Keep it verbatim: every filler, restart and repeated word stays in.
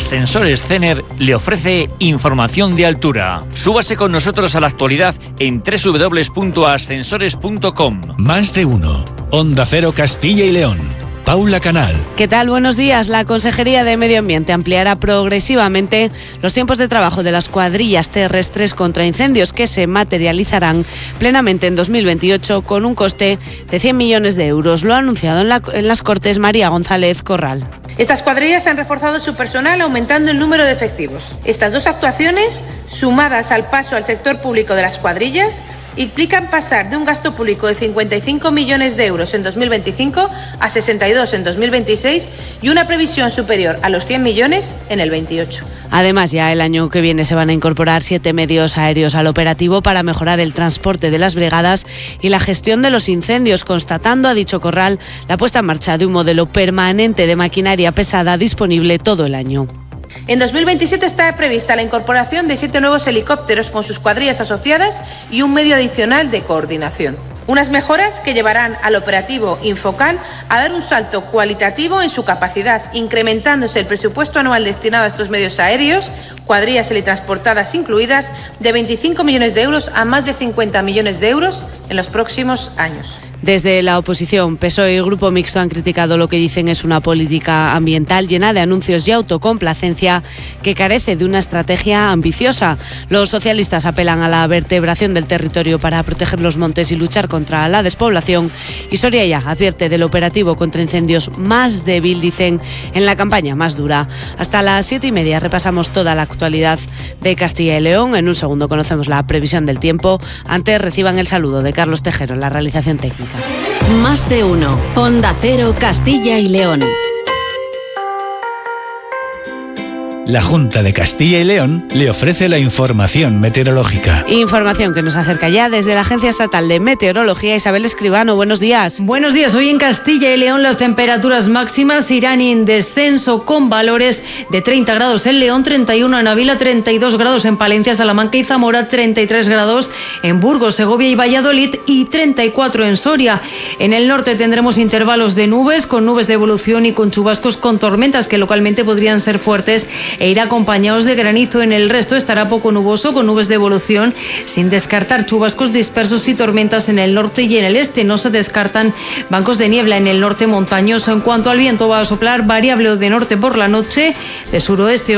Ascensores Cener le ofrece información de altura. Súbase con nosotros a la actualidad en doble u doble u doble u punto ascensores punto com. Más de uno. Onda Cero Castilla y León. Paula Canal. ¿Qué tal? Buenos días. La Consejería de Medio Ambiente ampliará progresivamente los tiempos de trabajo de las cuadrillas terrestres contra incendios, que se materializarán plenamente en dos mil veintiocho con un coste de cien millones de euros. Lo ha anunciado en, la, en las Cortes María González Corral. Estas cuadrillas han reforzado su personal aumentando el número de efectivos. Estas dos actuaciones, sumadas al paso al sector público de las cuadrillas, implican pasar de un gasto público de cincuenta y cinco millones de euros en dos mil veinticinco a sesenta y dos en dos mil veintiséis y una previsión superior a los cien millones en el veintiocho. Además, ya el año que viene se van a incorporar siete medios aéreos al operativo para mejorar el transporte de las brigadas y la gestión de los incendios, constatando, ha dicho Corral, la puesta en marcha de un modelo permanente de maquinaria pesada disponible todo el año. En dos mil veintisiete está prevista la incorporación de siete nuevos helicópteros con sus cuadrillas asociadas y un medio adicional de coordinación. Unas mejoras que llevarán al operativo Infocal a dar un salto cualitativo en su capacidad, incrementándose el presupuesto anual destinado a estos medios aéreos, cuadrillas teletransportadas incluidas, de veinticinco millones de euros a más de cincuenta millones de euros en los próximos años. Desde la oposición, P S O E y Grupo Mixto han criticado lo que dicen es una política ambiental llena de anuncios y autocomplacencia que carece de una estrategia ambiciosa. Los socialistas apelan a la vertebración del territorio para proteger los montes y luchar contra la despoblación. Y Soria ya advierte del operativo contra incendios más débil, dicen, en la campaña más dura. Hasta las siete y media repasamos toda la actualidad de Castilla y León. En un segundo conocemos la previsión del tiempo. Antes reciban el saludo de Carlos Tejero en la realización técnica. Más de uno. Onda Cero Castilla y León. La Junta de Castilla y León le ofrece la información meteorológica. Información que nos acerca ya desde la Agencia Estatal de Meteorología. Isabel Escribano, buenos días. Buenos días. Hoy en Castilla y León las temperaturas máximas irán en descenso con valores de treinta grados en León, treinta y uno en Ávila, treinta y dos grados en Palencia, Salamanca y Zamora, treinta y tres grados en Burgos, Segovia y Valladolid y treinta y cuatro en Soria. En el norte tendremos intervalos de nubes, con nubes de evolución y con chubascos con tormentas que localmente podrían ser fuertes e ir acompañados de granizo. En el resto estará poco nuboso con nubes de evolución, sin descartar chubascos dispersos y tormentas en el norte y en el este. No se descartan bancos de niebla en el norte montañoso. En cuanto al viento, va a soplar variable de norte por la noche, de suroeste